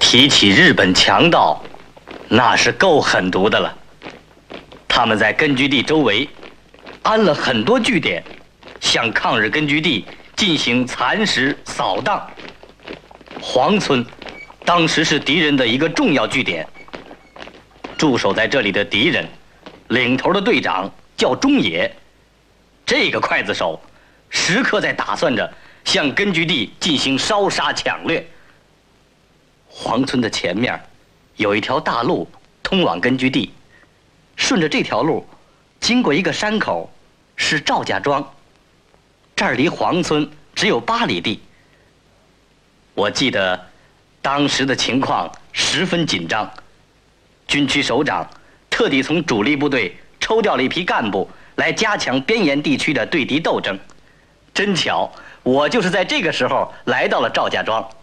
提起日本强盗，那是够狠毒的了。他们在根据地周围安了很多据点，向抗日根据地进行蚕食扫荡。黄村当时是敌人的一个重要据点，驻守在这里的敌人，领头的队长叫中野。这个刽子手时刻在打算着向根据地进行烧杀抢掠。黄村的前面有一条大路通往根据地，顺着这条路经过一个山口，是赵家庄。这儿离黄村只有8里地。我记得当时的情况十分紧张，军区首长特地从主力部队抽调了一批干部来加强边沿地区的对敌斗争。真巧，我就是在这个时候来到了赵家庄。